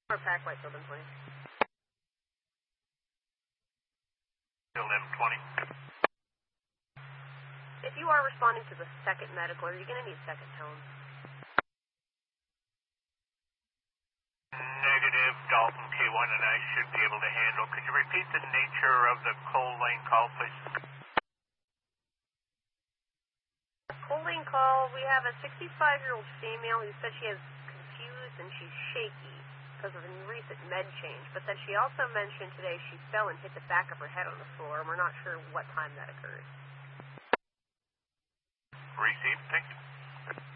Or pack lights open, please. Field M20. If you are responding to the second medical, are you going to need second tone? Negative, Dalton K1 and I should be able to handle. Could you repeat the nature of the Coal Lane call, please? Coal Lane call, we have a 65-year-old female who said she is confused and she's shaky because of a recent med change, but then she also mentioned today she fell and hit the back of her head on the floor, and we're not sure what time that occurred. Received, thank you.